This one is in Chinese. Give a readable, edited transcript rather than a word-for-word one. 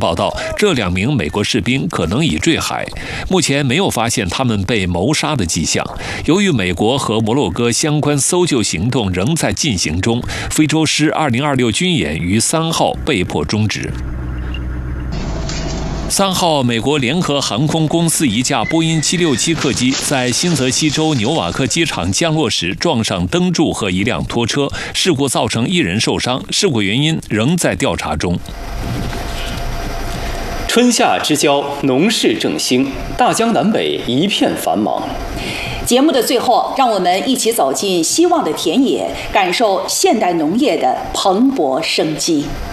报道，这2名美国士兵可能已坠海，目前没有发现他们被谋杀的迹象。由于美国和摩洛哥相关搜救行动仍在进行中，非洲狮2026军演于3号被迫终止。3号，美国联合航空公司一架波音767客机在新泽西州纽瓦克机场降落时撞上灯柱和一辆拖车，事故造成1人受伤，事故原因仍在调查中。 春夏之交，农事正兴，大江南北一片繁忙。 节目的最后，让我们一起走进希望的田野，感受现代农业的蓬勃生机。